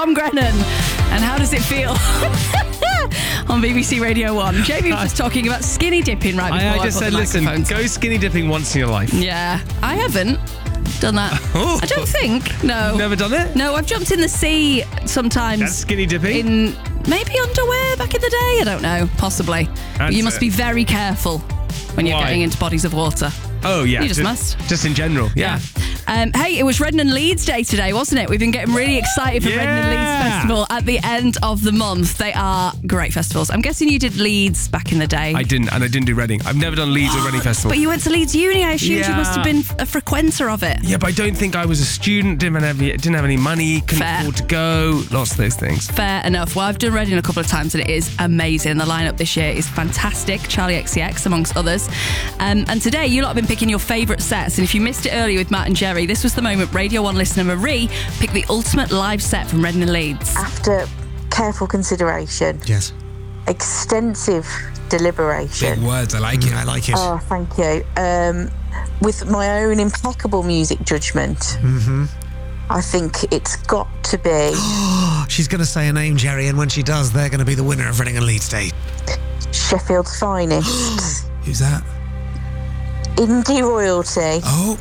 Tom Grennan. And how does it feel? On BBC Radio 1. Jamie was just talking about skinny dipping right before I just said, listen, go skinny dipping once in your life. Yeah, I haven't done that. Oh. I don't think. No. You've never done it? No, I've jumped in the sea sometimes. That's skinny dipping? In maybe underwear back in the day. I don't know. Possibly. But you must be very careful when you're getting into bodies of water. Oh, yeah. You just must. Just in general, yeah. Hey, it was Redden and Leeds Day today, wasn't it? We've been getting really excited for Redden and Leeds Festival at the end of the month. They are great festivals. I'm guessing you did Leeds back in the day. I didn't, and I didn't do Reading. I've never done Leeds or Reading Festival. But you went to Leeds Uni. I assumed you must have been a frequenter of it. Yeah, but I don't think I was a student, didn't have any money, couldn't afford to go, lots of those things. Fair enough. Well, I've done Reading a couple of times and it is amazing. The lineup this year is fantastic. Charlie XCX amongst others. And today you lot have been picking your favourite sets, and if you missed it earlier with Matt and Jerry, this was the moment Radio 1 listener Marie picked the ultimate live set from Reading and Leeds. After careful consideration, extensive deliberation. Big words, I like it. Oh, thank you. With my own impeccable music judgment, I think it's got to be... She's going to say a name, Jerry, and when she does, they're going to be the winner of Reading and Leeds Day. Sheffield's finest. Who's that? Indie royalty. Oh.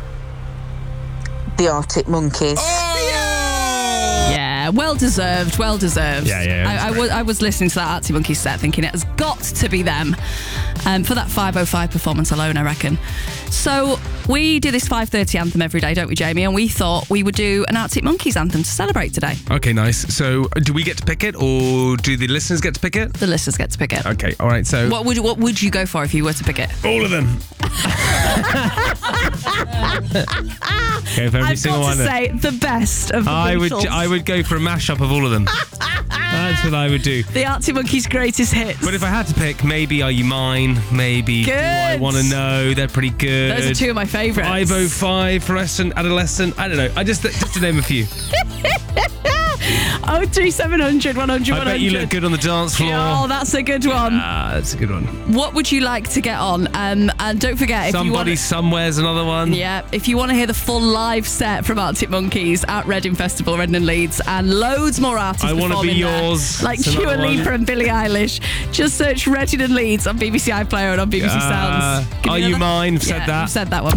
The Arctic Monkeys. Yeah, well deserved. Yeah. I was listening to that Arctic Monkeys set thinking it has got to be them for that 5:05 performance alone, I reckon. So we do this 5:30 anthem every day, don't we, Jamie? And we thought we would do an Arctic Monkeys anthem to celebrate today. Okay, nice. So do we get to pick it, or do the listeners get to pick it? The listeners get to pick it. Okay, all right. So what would you go for if you were to pick it? All of them. Okay, for every single one. I've got to say the best of the Beatles. I would go for a mashup of all of them. That's what I would do. The Arctic Monkeys' greatest hits. But if I had to pick, maybe Are You Mine? Maybe Good. Do I Want to Know? They're pretty good. Those are two of my favourites. 5:05, Fluorescent, Adolescent. I don't know. Just to name a few. 03700 100 I bet you look good on the dance floor. Oh, that's a good one. That's a good one. What would you like to get on? And don't forget, if Somebody you want... Somewhere's another one. Yeah, if you want to hear the full live set from Arctic Monkeys at Reading Festival, Reading and Leeds, and loads more artists I Want to Be Yours. Like Dua Lipa and Billie Eilish. Just search Reading and Leeds on BBC iPlayer and on BBC Sounds. Are You Mine? Said that. You've said that one.